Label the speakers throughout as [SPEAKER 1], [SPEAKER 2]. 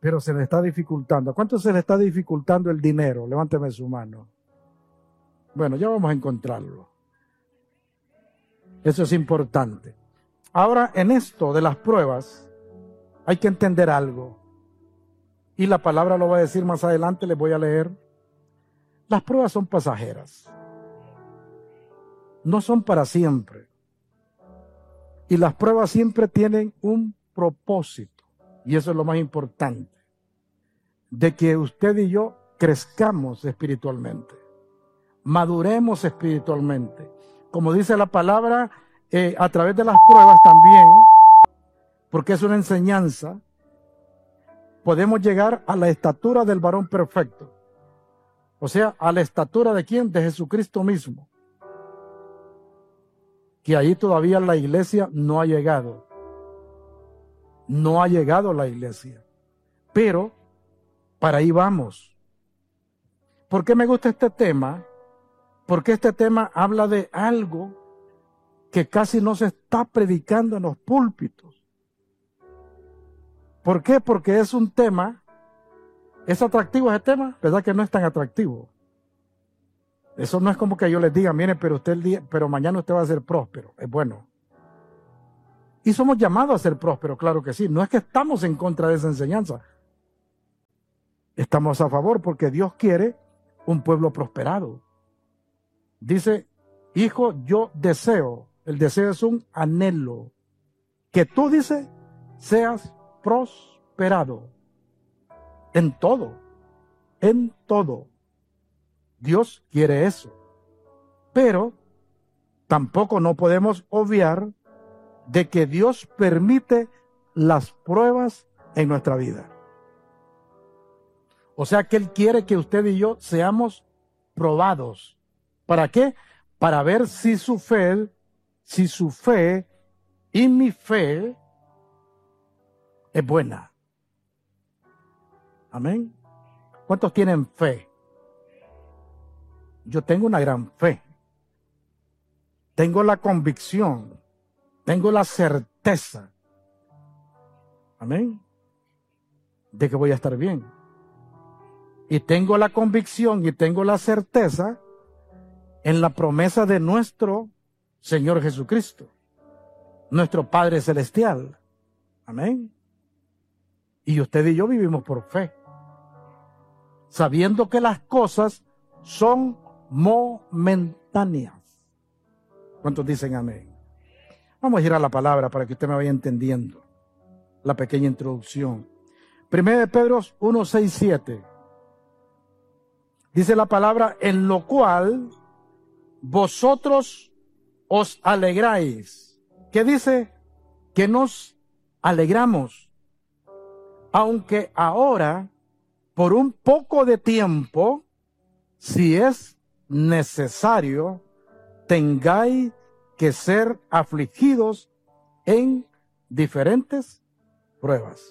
[SPEAKER 1] pero se le está dificultando. ¿A cuánto se le está dificultando el dinero? Levánteme su mano. Bueno, ya vamos a encontrarlo. Eso es importante. Ahora, en esto de las pruebas, hay que entender algo. Y la palabra lo va a decir más adelante, les voy a leer. Las pruebas son pasajeras. No son para siempre. Y las pruebas siempre tienen un propósito. Y eso es lo más importante. De que usted y yo crezcamos espiritualmente. Maduremos espiritualmente. Como dice la palabra, a través de las pruebas también, porque es una enseñanza, podemos llegar a la estatura del varón perfecto. O sea, a la estatura de ¿quién? De Jesucristo mismo. Que ahí todavía la iglesia no ha llegado. No ha llegado la iglesia. Pero para ahí vamos. ¿Por qué me gusta este tema? Porque este tema habla de algo que casi no se está predicando en los púlpitos. ¿Por qué? Porque es un tema, ¿es atractivo ese tema? ¿Verdad que no es tan atractivo? Eso no es como que yo les diga, mire, pero mañana usted va a ser próspero. Es bueno. Y somos llamados a ser prósperos, claro que sí. No es que estamos en contra de esa enseñanza. Estamos a favor porque Dios quiere un pueblo prosperado. Dice, hijo, yo deseo, el deseo es un anhelo, que tú, dice, seas prosperado en todo, en todo. Dios quiere eso. Pero tampoco no podemos obviar de que Dios permite las pruebas en nuestra vida. O sea que Él quiere que usted y yo seamos probados. ¿Para qué? Para ver si su fe y mi fe es buena. Amén. ¿Cuántos tienen fe? Yo tengo una gran fe. Tengo la convicción. Tengo la certeza. Amén. De que voy a estar bien. Y tengo la convicción y tengo la certeza en la promesa de nuestro Señor Jesucristo, nuestro Padre Celestial. Amén. Y usted y yo vivimos por fe, sabiendo que las cosas son momentáneas. ¿Cuántos dicen amén? Vamos a ir a la palabra para que usted me vaya entendiendo la pequeña introducción. 1 de Pedro 1, 6, 7. Dice la palabra, en lo cual vosotros os alegráis. ¿Qué dice? Que nos alegramos. Aunque ahora, por un poco de tiempo, si es necesario, tengáis que ser afligidos en diferentes pruebas.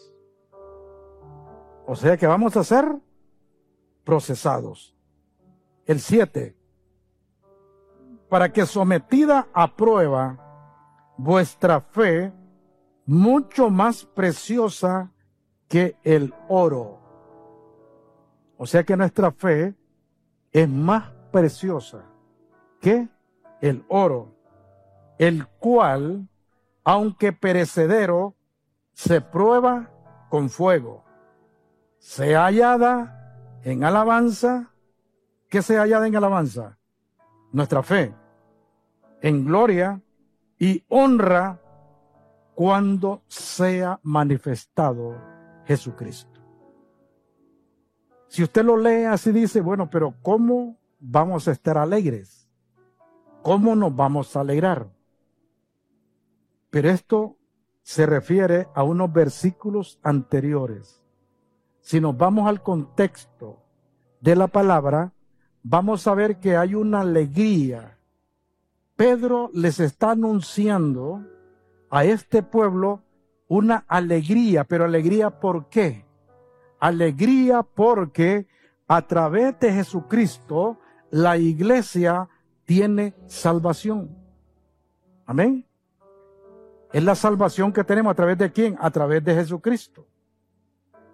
[SPEAKER 1] O sea que vamos a ser procesados. El 7. Para que sometida a prueba vuestra fe, mucho más preciosa que el oro. O sea que nuestra fe es más preciosa que el oro, el cual, aunque perecedero, se prueba con fuego, sea hallada en alabanza. ¿Qué sea hallada en alabanza? Nuestra fe, en gloria y honra cuando sea manifestado Jesucristo. Si usted lo lee así, dice, bueno, pero ¿cómo vamos a estar alegres? ¿Cómo nos vamos a alegrar? Pero esto se refiere a unos versículos anteriores. Si nos vamos al contexto de la palabra, vamos a ver que hay una alegría. Pedro les está anunciando a este pueblo una alegría, pero alegría ¿por qué? Alegría porque a través de Jesucristo la iglesia tiene salvación. Amén. Es la salvación que tenemos a través de ¿quién? A través de Jesucristo.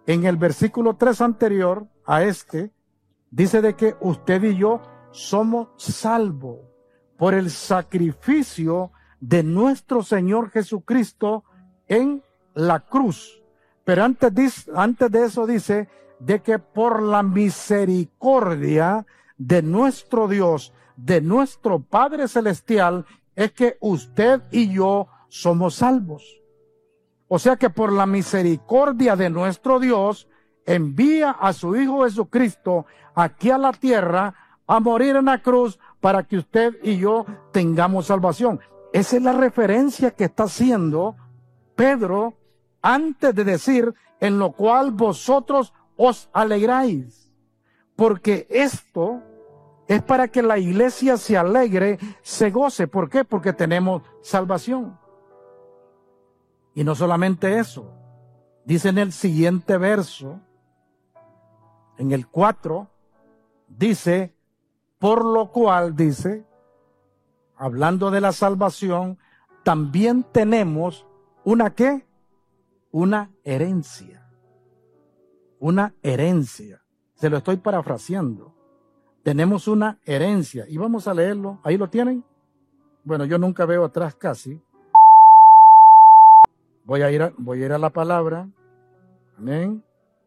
[SPEAKER 1] en el versículo 3 anterior a este, dice de que usted y yo somos salvos por el sacrificio de nuestro Señor Jesucristo en la cruz. Pero antes de eso dice de que por la misericordia de nuestro Dios, de nuestro Padre Celestial, es que usted y yo somos salvos. O sea que por la misericordia de nuestro Dios, envía a su Hijo Jesucristo aquí a la tierra a morir en la cruz para que usted y yo tengamos salvación. Esa es la referencia que está haciendo Pedro antes de decir en lo cual vosotros os alegráis. Porque esto es para que la iglesia se alegre, se goce. ¿Por qué? Porque tenemos salvación. Y no solamente eso. Dice en el siguiente verso, en el 4, dice, por lo cual, dice, hablando de la salvación, también tenemos una ¿qué? Una herencia. Una herencia. Se lo estoy parafraseando. Tenemos una herencia. Y vamos a leerlo. ¿Ahí lo tienen? Bueno, yo nunca veo atrás casi. Voy a ir a la palabra. Amén.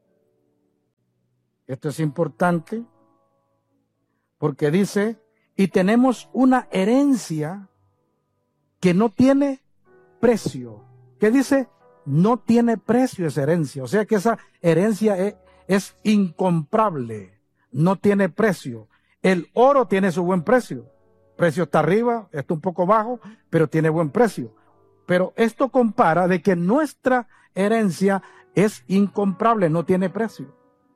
[SPEAKER 1] Esto es importante. Porque dice, y tenemos una herencia que no tiene precio. ¿Qué dice? No tiene precio esa herencia. O sea que esa herencia es incomparable. No tiene precio. El oro tiene su buen precio. El precio está arriba, está un poco bajo, pero tiene buen precio. Pero esto compara de que nuestra herencia es incomparable, no tiene precio.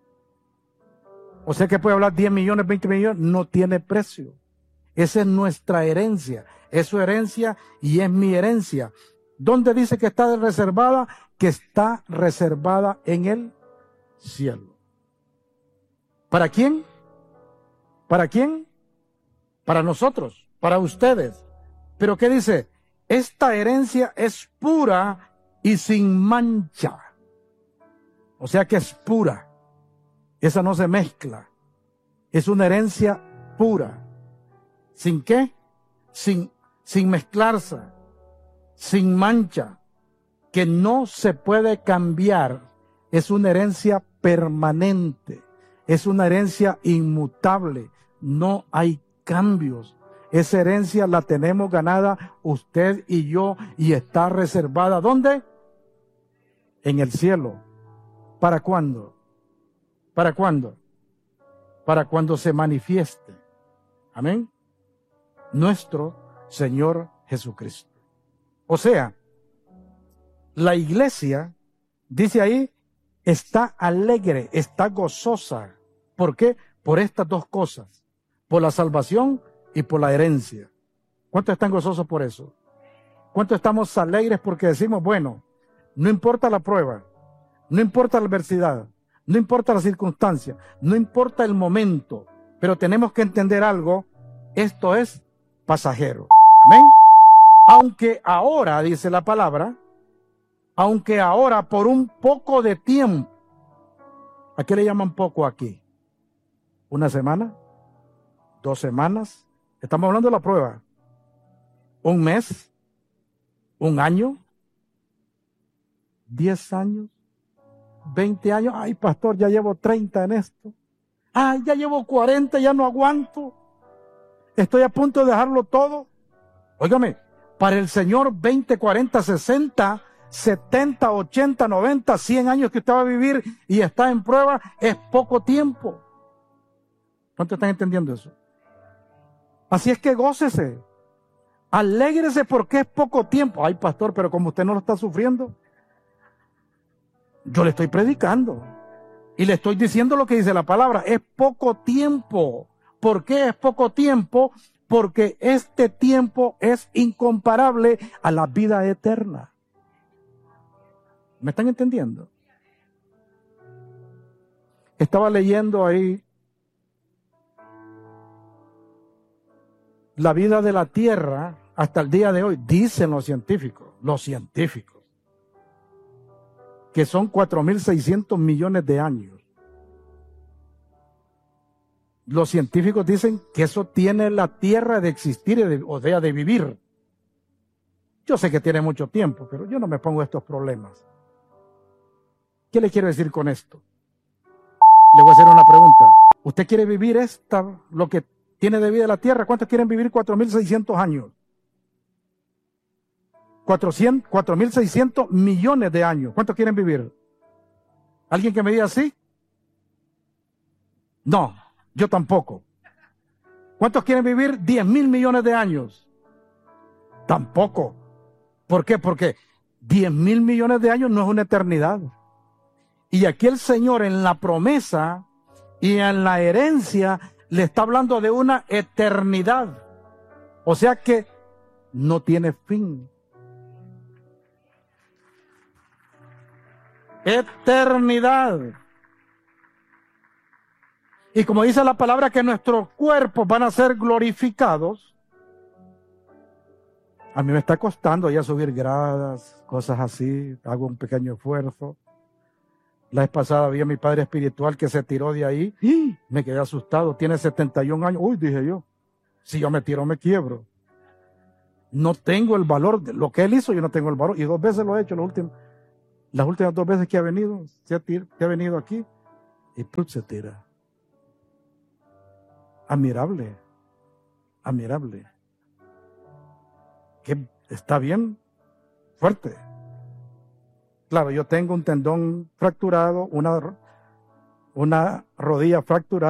[SPEAKER 1] O sea que puede hablar 10 millones, 20 millones, no tiene precio. Esa es nuestra herencia. Es su herencia y es mi herencia. ¿Dónde dice que está reservada? Que está reservada en el cielo. ¿Para quién? ¿Para quién? Para nosotros, para ustedes. ¿Pero qué dice? Esta herencia es pura y sin mancha. O sea que es pura. Esa no se mezcla. Es una herencia pura. ¿Sin qué? Sin mezclarse. Sin mancha. Que no se puede cambiar. Es una herencia permanente. Es una herencia inmutable. No hay cambios. Esa herencia la tenemos ganada usted y yo y está reservada. ¿Dónde? En el cielo. ¿Para cuándo? ¿Para cuándo? Para cuando se manifieste. Amén. Nuestro Señor Jesucristo. O sea, la iglesia, dice ahí, está alegre, está gozosa. ¿Por qué? Por estas dos cosas. Por la salvación y por la herencia. ¿Cuántos están gozosos por eso? ¿Cuántos estamos alegres porque decimos, bueno, no importa la prueba, no importa la adversidad, no importa la circunstancia, no importa el momento, pero tenemos que entender algo, esto es pasajero. Amén. Aunque ahora, dice la palabra, aunque ahora por un poco de tiempo, ¿a qué le llaman poco aquí? ¿Una semana? ¿2 semanas? Estamos hablando de la prueba. ¿Un mes? ¿1 año? ¿10 años? ¿20 años? Ay, pastor, ya llevo 30 en esto. Ay, ya llevo 40, ya no aguanto. Estoy a punto de dejarlo todo. Óigame, para el Señor 20, 40, 60, 70, 80, 90, 100 años que usted va a vivir y está en prueba es poco tiempo. ¿Cuántos están entendiendo eso? Así es que gócese. Alégrese porque es poco tiempo. Ay, pastor, pero como usted no lo está sufriendo, yo le estoy predicando y le estoy diciendo lo que dice la palabra. Es poco tiempo. ¿Por qué es poco tiempo? Porque este tiempo es incomparable a la vida eterna. ¿Me están entendiendo? Estaba leyendo ahí la vida de la Tierra hasta el día de hoy. Dicen los científicos, que son 4.600 millones de años. Los científicos dicen que eso tiene la Tierra de existir, o sea, de vivir. Yo sé que tiene mucho tiempo, pero yo no me pongo estos problemas. ¿Qué le quiero decir con esto? Le voy a hacer una pregunta. ¿Usted quiere vivir lo que tiene de vida la Tierra? ¿Cuántos quieren vivir 4.600 años? 4.600 millones de años. ¿Cuántos quieren vivir? ¿Alguien que me diga así? No, yo tampoco. ¿Cuántos quieren vivir 10.000 millones de años? Tampoco. ¿Por qué? Porque 10.000 millones de años no es una eternidad. Y aquí el Señor en la promesa y en la herencia le está hablando de una eternidad. O sea que no tiene fin. Eternidad. Y como dice la palabra que nuestros cuerpos van a ser glorificados, a mí me está costando ya subir gradas, cosas así, hago un pequeño esfuerzo. La vez pasada vi a mi padre espiritual que se tiró de ahí y me quedé asustado, tiene 71 años. Uy, dije yo, si yo me tiro me quiebro. No tengo el valor de lo que él hizo, yo no tengo el valor. Y 2 veces lo he hecho, las últimas 2 veces que ha venido, que ha venido aquí, y se tira. Admirable, admirable. Que está bien fuerte. Claro, yo tengo un tendón fracturado, una rodilla fracturada.